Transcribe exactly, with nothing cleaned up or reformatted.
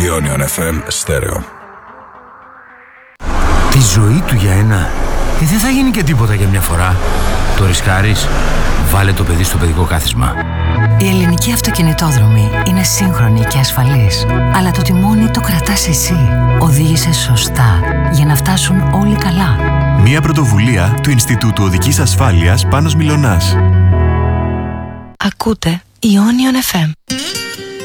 Ionion εφ εμ στέρεο. Τη ζωή του για ένα. Ε, δεν θα γίνει και τίποτα για μια φορά. Το ρισκάρεις? Βάλε το παιδί στο παιδικό κάθισμα. Η ελληνική αυτοκινητόδρομη είναι σύγχρονη και ασφαλής. Αλλά το τιμόνι το κρατάς εσύ. Οδήγησε σωστά για να φτάσουν όλοι καλά. Μια πρωτοβουλία του Ινστιτούτου Οδικής Ασφάλειας Πάνος Μιλωνάς. Ακούτε Ionion εφ εμ.